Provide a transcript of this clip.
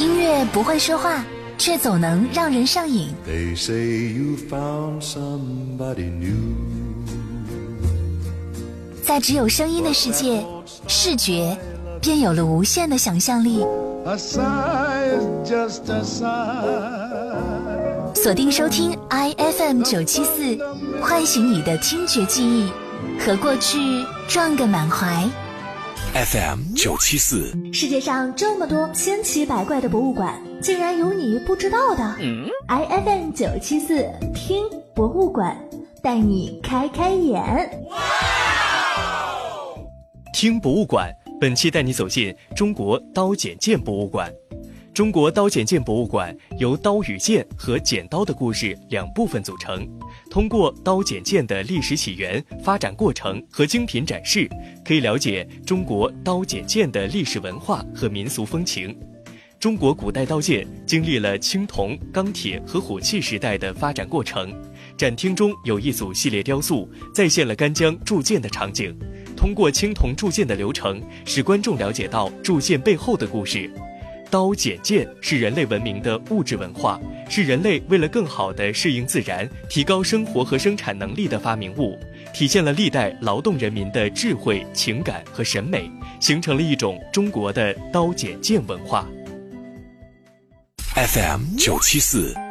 音乐不会说话，却总能让人上瘾。 They say you found somebody new。 在只有声音的世界，视觉便有了无限的想象力。 A sigh is just a sigh。 锁定收听 IFM 974，唤醒你的听觉记忆，和过去撞个满怀。 FM 974。 世界上这么多千奇百怪的博物馆，竟然有你不知道的。IFM 974听博物馆，带你开开眼。 听博物馆，本期带你走进中国刀剪剑博物馆。中国刀剪剑博物馆由刀与剑和剪刀的故事两部分组成，通过刀剪剑的历史起源、发展过程和精品展示，可以了解中国刀剪剑的历史文化和民俗风情。中国古代刀剑经历了青铜、钢铁和火器时代的发展过程。展厅中有一组系列雕塑，再现了干将铸剑的场景，通过青铜铸剑的流程，使观众了解到铸剑背后的故事。刀剪剑是人类文明的物质文化，是人类为了更好地适应自然、提高生活和生产能力的发明物，体现了历代劳动人民的智慧、情感和审美，形成了一种中国的刀剪剑文化。 FM 974